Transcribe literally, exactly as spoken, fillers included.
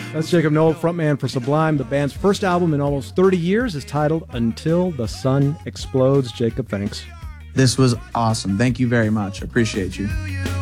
That's Jacob Noel, frontman for Sublime. The band's first album in almost thirty years is titled Until the Sun Explodes. Jacob, thanks. This was awesome. Thank you very much. Appreciate you.